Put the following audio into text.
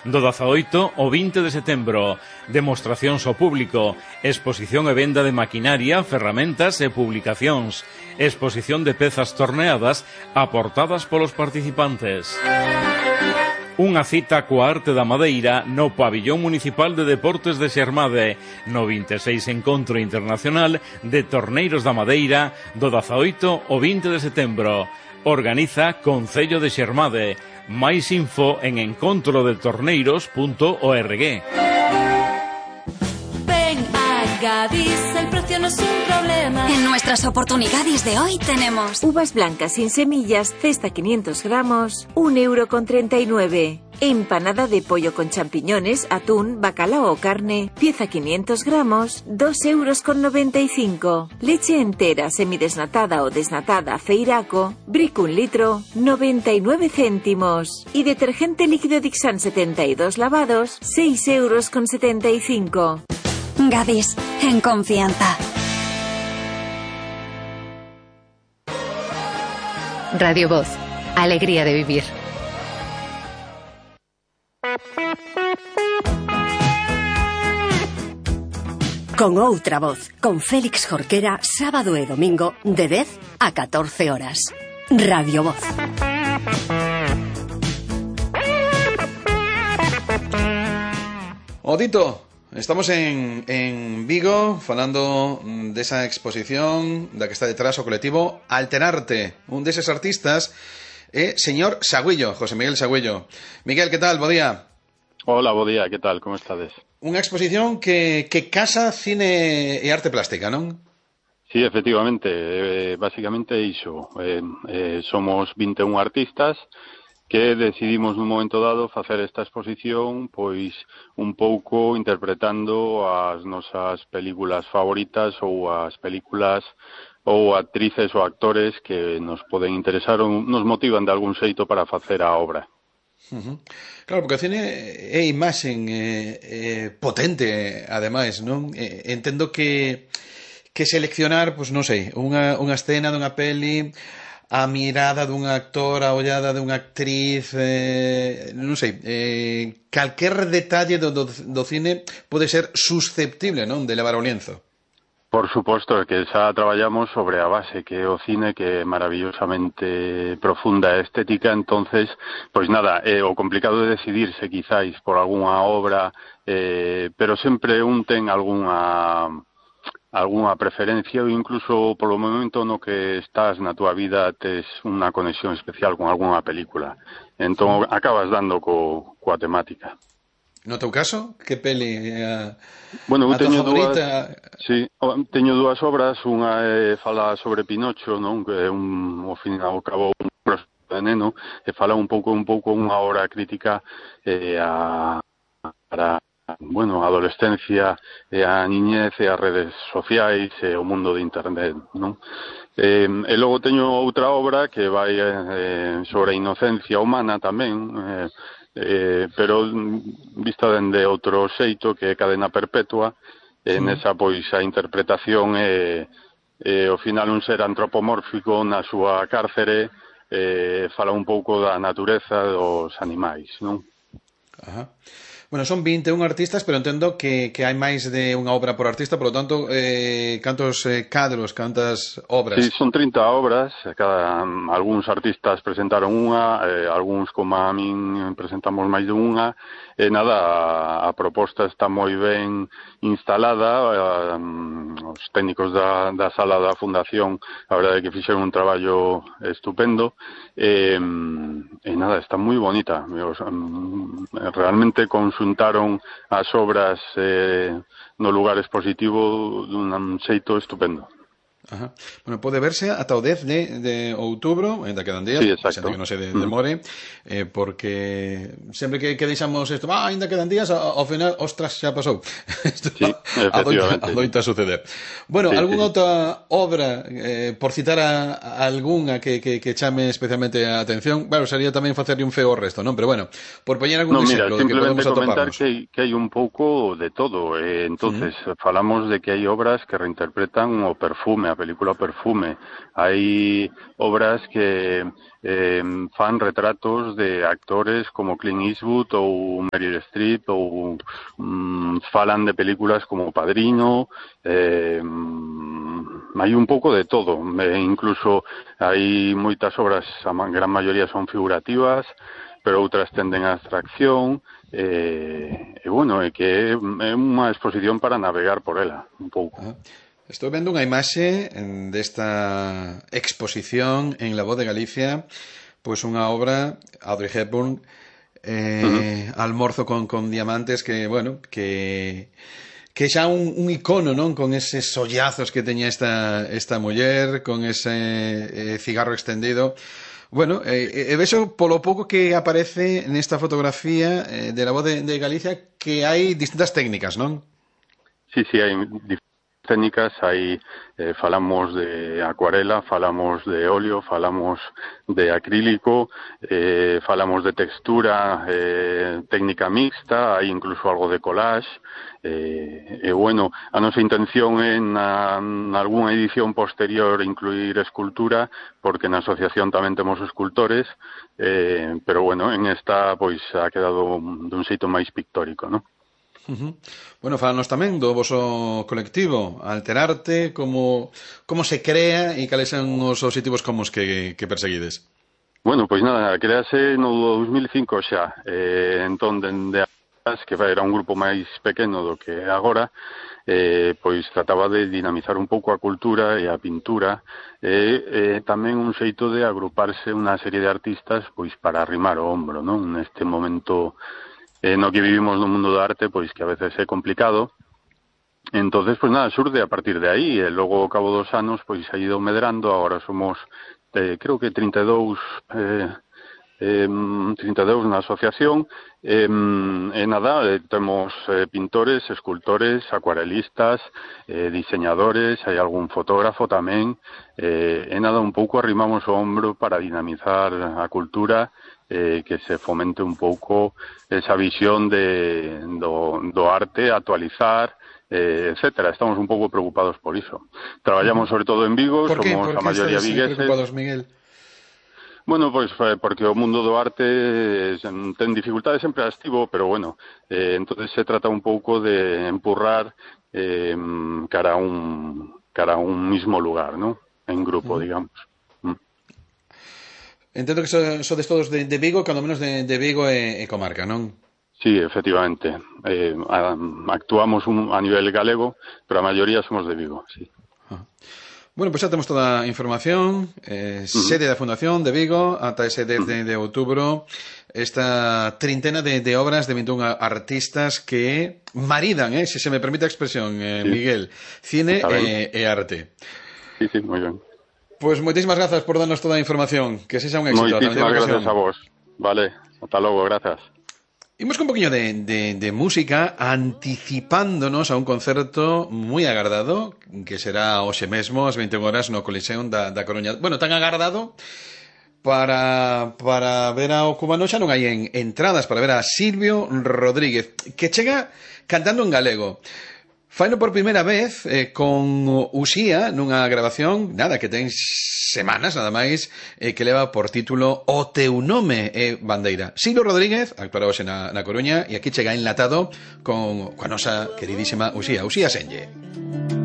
do 18 ao 20 de setembro. Demostracións ao público, exposición e venda de maquinaria, ferramentas e publicacións, exposición de pezas torneadas aportadas polos participantes. Unha cita coa arte da madeira no Pabillón Municipal de Deportes de Xermade, no 26 Encontro Internacional de Torneiros da Madeira do 18 ao 20 de setembro. Organiza Concello de Xermade. Máis info en encontrodetorneiros.org. Gadis, el precio no es un problema. En nuestras oportunidades de hoy tenemos uvas blancas sin semillas, cesta 500 gramos, 1,39 €. Empanada de pollo con champiñones, atún, bacalao o carne, pieza 500 gramos, 2,95 €. Leche entera, semidesnatada o desnatada, Feiraco, Brick 1 litro, 99 céntimos. Y detergente líquido Dixan 72 lavados, 6,75 €. Gadis, en confianza. Radio Voz, alegría de vivir. Con outra voz, con Félix Jorquera, sábado e domingo, de 10 a 14 horas. Radio Voz. Odito, estamos en Vigo falando desa exposición da que está detrás o colectivo Alterarte. Un deses artistas é señor Sagüillo, José Miguel Sagüillo. Miguel, que tal? Bo día. Hola, bo día, que tal? Como estades? Unha exposición que casa cine e arte plástica, non? Sí, efectivamente, basicamente iso. Somos 21 artistas que decidimos nun momento dado facer esta exposición, pois un pouco interpretando as nosas películas favoritas ou as películas ou actrices ou actores que nos poden interesar ou nos motivan de algún xeito para facer a obra. Claro, porque o cine é imaxen potente, ademais, non? Entendo que seleccionar, pois non sei, unha escena dunha peli, a mirada dun actor, a ollada dunha actriz, non sei, calquer detalle do cine pode ser susceptible, non, de levar ao lienzo. Por suposto, que xa traballamos sobre a base que é o cine, que é maravillosamente profunda e estética. Entonces, pois nada, o complicado é decidirse quizáis por algunha obra, pero sempre un ten algunha preferencia ou incluso polo momento no que estás na túa vida tes unha conexión especial con algunha película. Entón acabas dando coa temática. No teu caso, que peli é a tua favorita? Teño dúas obras, unha fala sobre Pinocho, non? Que é ao fin e ao cabo un proxecto de neno, e fala un pouco unha obra crítica para a adolescencia, e a niñez e as redes sociais e o mundo de internet, non? E logo teño outra obra que vai sobre a inocencia humana tamén, pero vista dende outro xeito, que é Cadena Perpetua. Nesa, pois, a interpretación é ao final un ser antropomórfico na súa cárcere, fala un pouco da natureza dos animais, non? Ajá. Bueno, son 21 artistas, pero entendo que hai máis de unha obra por artista, por lo tanto, cantos cadros, cantas obras? Sí, son 30 obras, algúns artistas presentaron unha, algúns, como a min, presentamos máis de unha, e nada, a proposta está moi ben instalada, os técnicos da sala da Fundación, a verdade é que fixeron un traballo estupendo, e nada, está moi bonita, realmente conxuntaron as obras no lugar expositivo dun xeito estupendo. Ajá. Bueno, pode verse ata o 10 de outubro, ainda quedan días, sí, exacto, que non se demore, porque sempre que deixamos isto, ainda quedan días, ao final, ostras, xa pasou. Sí, efectivamente. Adoita suceder. Bueno, algunha outra obra, por citar a algunha que chame especialmente a atención, bueno, sería tamén facerle un feo ao resto, non? Pero bueno, por poñer algún exemplo de que podemos atoparnos. Simplemente comentar que hai un pouco de todo, entonces falamos de que hai obras que reinterpretan o perfume, a película Perfume. Hai obras que fan retratos de actores como Clint Eastwood ou Meryl Streep ou falan de películas como Padrino. Hai un pouco de todo, incluso hai moitas obras, a gran maioría son figurativas, pero outras tenden a abstracción, bueno, é que é unha exposición para navegar por ela, un pouco. Estou vendo unha imaxe desta exposición en La Voz de Galicia, pois unha obra, Audrey Hepburn, Almorzo con diamantes, que, bueno, que xa un icono, non? Con eses sollazos que teña esta muller, con ese cigarro extendido. Bueno, vexo polo pouco que aparece nesta fotografía de La Voz de Galicia que hai distintas técnicas, non? Sí, hai técnicas, aí falamos de acuarela, falamos de óleo, falamos de acrílico, falamos de textura, técnica mixta, hai incluso algo de collage, bueno, a nosa intención é na algunha edición posterior incluir escultura, porque na asociación tamén temos escultores, pero bueno, en esta pois ha quedado dun xeito máis pictórico, non? Bueno, falanos tamén do voso colectivo Alterarte, como se crea e cales son os obxectivos como os que perseguides? Bueno, pois nada, crease no 2005 xa, entón dende que era un grupo máis pequeno do que agora, pois trataba de dinamizar un pouco a cultura e a pintura, tamén un xeito de agruparse unha serie de artistas pois para arrimar o hombro, non? Neste momento no que vivimos no mundo da arte, pois que a veces é complicado. Entonces, pois nada, surde a partir de aí, e logo ao cabo dos anos, pois ha ido medrando, agora somos, creo que 32 na asociación, e nada, temos pintores, escultores, acuarelistas, diseñadores, hai algún fotógrafo tamén, e nada, un pouco arrimamos o hombro para dinamizar a cultura, que se fomente un pouco esa visión do arte, actualizar, etcétera. Estamos un pouco preocupados por iso. Traballamos sobre todo en Vigo, somos a maioría vigueses. ¿Por qué preocupados, Miguel? Bueno, pois porque o mundo do arte ten dificultades, sempre as tivo, pero bueno, entonces se trata un pouco de empurrar cara a un mismo lugar, ¿no? En grupo, digamos. Entendo que sodes todos de Vigo, cando menos de Vigo e comarca, non? Sí, efectivamente. Actuamos a nivel galego, pero a maioría somos de Vigo, sí. Bueno, pois xa temos toda a información, sede da Fundación de Vigo ata ese 10 de outubro, esta trintena de obras de 21 artistas que maridan, se se me permite a expresión, Miguel, cine e arte. Sí, moi ben. Pois moitísimas grazas por darnos toda a información, que sexa un éxito. Moitísimas grazas a vos. Vale, ata logo, grazas. Imos con un poquinho de música, anticipándonos a un concerto moi agardado, que será hoxe mesmo, ás 21 horas, no Coliseum da Coruña. Bueno, tan agardado, para ver ao cubano xa non hai entradas para ver a Silvio Rodríguez, que chega cantando en galego. Faino por primeira vez con Uxía nunha grabación, nada, que ten semanas, nada máis, que leva por título O teu nome é bandeira. Silvio Rodríguez actuará hoxe na Coruña e aquí chega enlatado con a nosa queridísima Uxía Senlle.